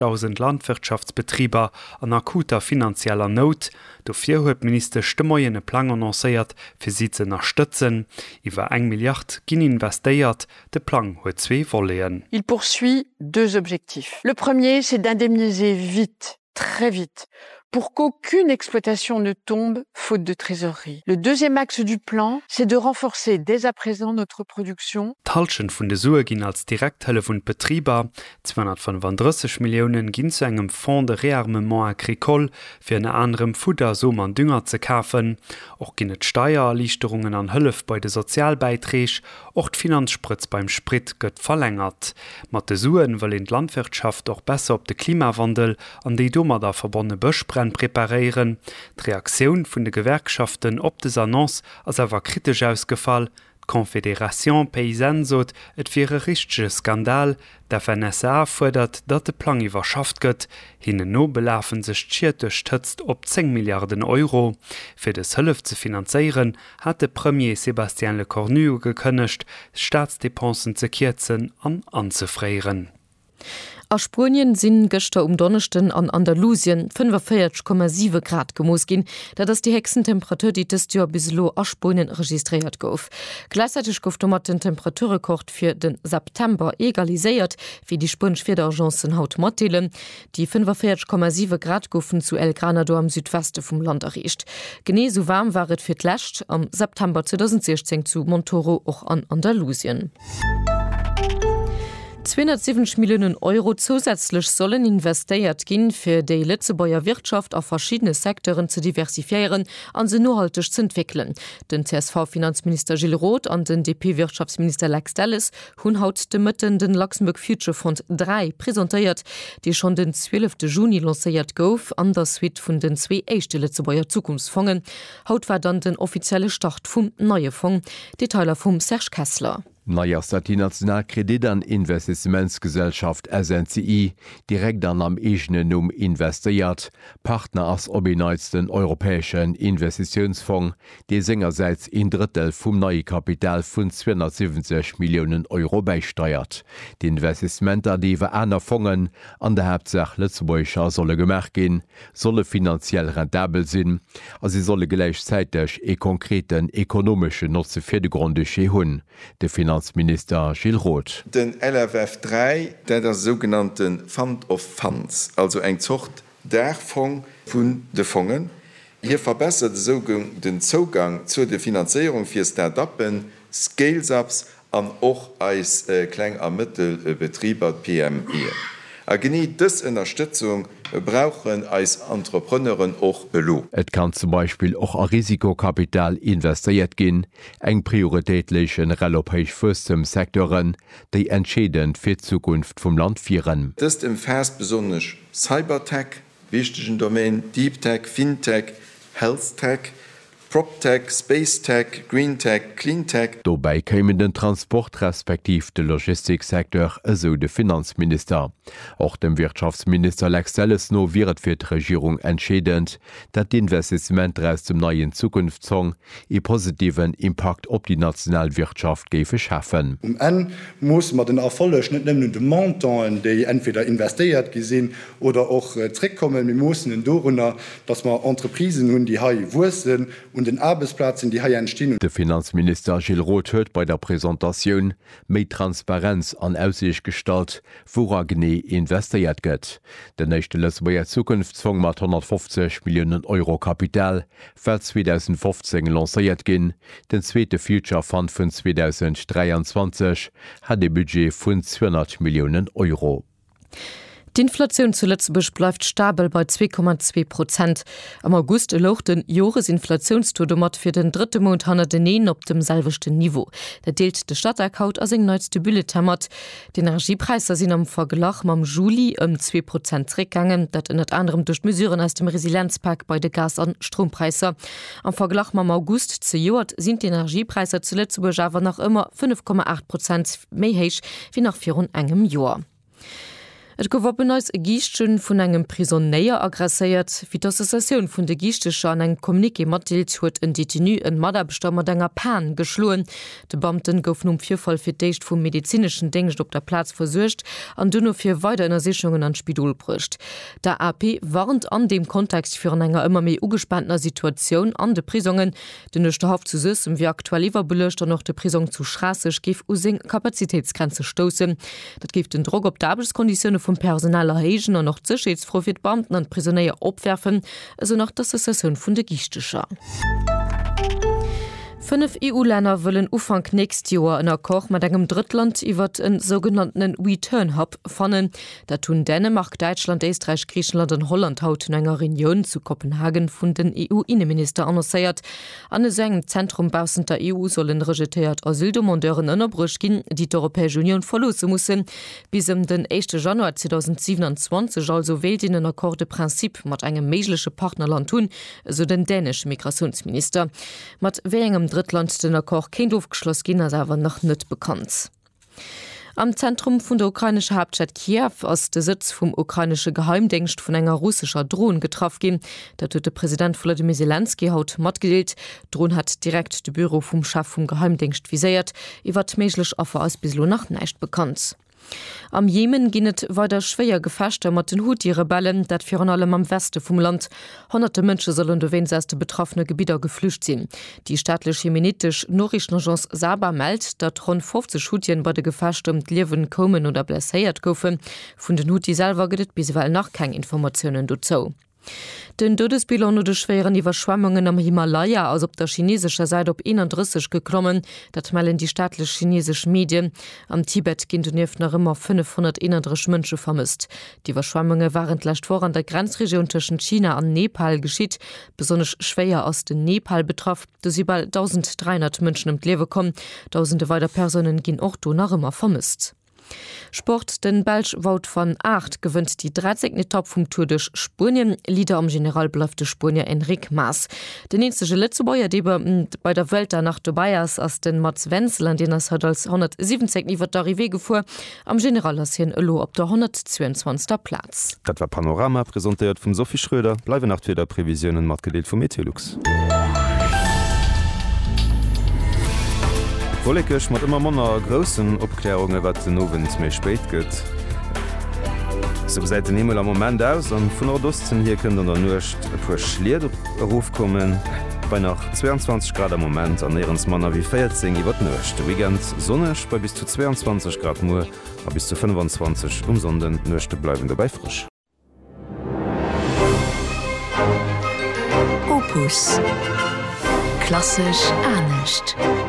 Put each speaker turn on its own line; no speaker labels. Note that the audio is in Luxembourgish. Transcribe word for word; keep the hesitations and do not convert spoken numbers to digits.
tausend Landwirtschaftsbetrieber an akuter finanzieller Not. Dofir huet Minister Stemmeier e Plan annoncéiert fir sie ze unterstützen. Iwer eng Milliard ginn investéiert, de Plan huet zwei Volleen.
Il poursuit deux objectifs. Le premier, c'est d'indemniser vite, très vite, pour qu'aucune exploitation ne tombe faute de trésorerie. Le deuxième axe du plan, c'est de renforcer dès à présent notre production.
Talschen vun de Sue ginn als Direkthëlle vun Betrieber, zweihundertfünfunddreißig Millionen ginn zu engem Fonds de Rearmement agricole fir en anderem Futter so an Dünger ze kafen. Och ginn et Steuererlichterungen an Hëllef bei de Sozialbeiträg, och d'Finanzspritz beim Sprit gëtt verlängert. Mat de Suen wëll en Landwirtschaft och besser op de Klimawandel an déi dummer der verbonne Bëchbrenn preparieren. Die Reaktion vun de Gewerkschaften op des Annonce as awer kritisch ausgefall. Confédération Paysanne sot, et wäre richtige Skandal, der N S A fordert, dat de Plan iwwerschafft gëtt, hinne no belafen sech schierte stëtzt op zehn Milliarden Euro. Fir des Hëllef ze finanzéieren, hat de Premier Sébastien Lecornu gekënnecht, Staatsdepensen ze kierzen an anzufréieren.
A Spurien sinn gëchter um Donnechten an Andalusien fünfundvierzig Komma sieben Grad gemoos gin, dat ass die Hexentemperatur die des Jahr bislo a Spurien registriert gouf. Gleichzeitig gouf mat den Temperaturrekord fir den September egaliséiert, wie die Spunschfirdergenzen haut matdeelen. Die fünfundvierzig Komma sieben Grad goufen zu El Granado am Südweste vum Land erreicht. Genee so warm waret fir d'Lächt am September zweitausendsechzehn zu Montoro och an Andalusien. zweihundertsiebzig Millionen Euro zusätzlich sollen investiert gehen, für die Lützebauer Wirtschaft auf verschiedene Sektoren zu diversifizieren und sie nachhaltig zu entwickeln. Den C S V-Finanzminister Gilles Roth und den D P-Wirtschaftsminister Lex Dallis haben heute mitten den Luxemburg Future Fund drei präsentiert, die schon den zwölften Juni lanciert gouf an der Suite von den zwei ersten Lützebauer Zukunftsfonds. Heute war dann den offizielle Start vom neuen Fonds. Detailer vom Serge Kessler.
Naiers dat die Nationalkredit an Investimentsgesellschaft S N C I direkt an am egene Numm investiert, Partner ass obineiz den Europäischen Investitionsfonds, dé sengerseits in Drittel vum neue Kapital vun zweihundertsiebzig Millionen Euro beisteuert. Die Investimenter diewe aner Fongen an der Hauptsach Lützebäucher solle gemerk gin, solle finanziell rentabel sinn, as sie solle gleichzeitig e konkreten ekonomische Nutze fir de Grunde hunn. De Finanzminister Gilles Roth.
Den L F F drei, der der sogenannten Fund of Funds, also eng Zucht der Fonds vun de Fongen. Hier verbessert den Zugang zur de Finanzierung für Start-upen, Scale-ups an och als äh, Klein- und Mittelbetrieber P M E. A geniet dës Unterstützung brauchen als Entrepreneuren och belo.
Et kann zum Beispiel auch a Risikokapital investiert gin, eng prioritätlichen relopéich fëstem Sektoren, déi entschädend fir Zukunft vum Land vieren.
Dëst im Vers besonnech Cybertech, wichtigen Domain, Deep Tech, Fintech, Health Tech, PropTech, Spacetech, Greentech, Cleantech.
Dobei kämen den Transport respektiv de Logistiksektor eso de Finanzminister. Auch dem Wirtschaftsminister Lex Dallis no wiret fir d' Regierung entschädend, dat d'Investiment aus dem neuen Zukunftssong e positiven Impact op die Nationalwirtschaft gefe schaffen.
Um en muss man den Erfolg net nemmen de Montan, déi entweder investiert gesinn oder auch äh, zurückkommen. Wir mussssen en Dorunner, dass man Entreprisen hun die hai wursen und den Arbeitsplatz in die Haie entstehen.
Der Finanzminister Gilles Roth huet bei der Präsentation méi Transparenz an Aussicht gestalt, wora genee investiert gëtt. Der nächste Lützebauer Zukunftsfonds mat hundertfünfzig Millionen Euro Kapital fir zweitausendfünfzehn lanciert gin. Den zweite Future Fund vun zweitausenddreiundzwanzig hat de Budget vun zweihundert Millionen Euro.
Die Inflation zu Lützburg bleibt stabil bei zwei Komma zwei Prozent. Am August erloch den Jahresinflationstodomat für den dritten Monat handeln auf dem selben Niveau. Der deelt der Stadtaccount als ein neues Bulletin. Die Energiepreise sind am Vergleich mit Juli um zwei Prozent zurückgegangen, das unter anderem durch Mesuren aus dem Resilienzpakt bei den Gas- und Strompreisen. Am Vergleich mit August zu Jahr sind die Energiepreise zu Lützburg aber noch immer fünf Komma acht Prozent mehr wie nach vor einem Jahr. Et gower beneis e Giichtchen vun engem Prisonnéier aggressiert, wie d'Assoziatioun vun de Giichtecher an eng Kommuniké matdeelt huet en Detenu en Maderbestammer denger Pan geschloen. De Beamten goufen um Vifall fir d'éicht vum medizinschen Dingcht op der Platz versuercht, an dunner fir weiter Ennnersichungen an Spidol brucht. Der A P warnt an dem Kontext fir an enger ëmmer méi ugespannter Situationun an de Prisungen, den ech der Haft zu sëssen wie aktualiwwer belecht an noch de Prisung zu schrasseg gif u seng Kapazitätsgrenze stossen. Dat gift den Drog op d'Abelskonditionne vum personaler Hegen an noch Zschesprofit Beamten an Prisonnéier opwerfen, eso nach der Session vun de Giichtecher. Fünf E U-Länder wollen Ufang nächst Jahr in Akkord mit engem Drittland iwwer en sogenannten Return-Hub fannen. Da tun Dänemark, Deutschland, Österreich, Griechenland und Holland haut in enger Reunion zu Kopenhagen vun den E U-Innenminister annoncéiert. An engem Zentrum bausen der E U sollen rejetéiert Asyldomandeuren ënnerbruch gin, die d'Europäische Union verlose mussssen. Bis um den ersten Januar zweitausendsiebenundzwanzig also wählt in den Akkorde Prinzip mat engem meiglesche Partnerland tun, so den dänische Migrationsminister. Mat wé engem Drittland den Akkord kein aufgeschloss gin as awer noch net bekannt. Am Zentrum vun der ukrainische Hauptstadt Kiew ass de Sitz vum ukrainische Geheimdenkst vun enger russischer Drohn getraf gin. Dat huet der Präsident Volodymyr Zelensky haut mat gedeelt. Drohn hat direkt de Büro vum Chef vum Geheimdenkst viséiert, iwwer d'méiglech Offer aus bislo nach neicht bekannt. Am Jemen ginnet weiter schwéier gefaschte mat den Houthi-Rebellen, dat fir an allem am Weste vum Land. Hunderte Mënsche sollen do wensäste betroffene Gebieter geflücht sinn. Die staatlech jemenitisch Norrichtenagence Saba meldt, dat rund fünfzig Houthien bei de gefaschte um d'Liewen kommen oder blesséiert goufen. Vun den Houthi selber gëtt bisweill nach keng Informationen dozo. Den Todesbilan oder schweren Überschwemmungen am Himalaya aus op der chinesischer Seite op einunddreißig geklommen, dat mellen die staatlich chinesisch Medien. Am Tibet ginnt nieft nach immer fünfhunderteinunddreißig Mënsche vermisst. Die Überschwemmungen waren leicht vor an der Grenzregion zwischen China an Nepal geschieht, besonders schwer aus den Nepal betroffen, dass sie bald eintausenddreihundert Menschen im Leben kommen. Tausende weiter Personen gehen auch do nach immer vermisst. Sport den Belsch Wout van Aert gewinnt die dreizehnte Etappe vom Tour de Spurien. Lieder am General bleibt der Spurnier Enric Mas. Der nächste Letzebäuer, der bei der Welt nach dabei ist, als den Mats Wenzel, an den er hat als hundertsiebzehn über der Arrivée gefuhr, am General ist hier in Ölo auf der hundertzweiundzwanzigsten Platz.
Das war Panorama, präsentiert von Sophie Schröder. Bleiben nach wieder Prävisionen mit gedeelt von Meteorlux. Wollekech mat immer manner grossen Opklärungen wat den Nowens méi spéit gëtt. So seit den Himmel am Moment aus an vun Ordosten hier kënnen der nucht e puer Schliert Ruf kommen, bei nach zweiundzwanzig Grad am Moment an Ehrens Manner wie vierzehn iwwer nucht. De Wigent sonnech bei bis zu zweiundzwanzig Grad Mu a bis zu fünfundzwanzig um Sonden nuchte bleiben dabei frisch.
Opus. Klassisch ernstcht.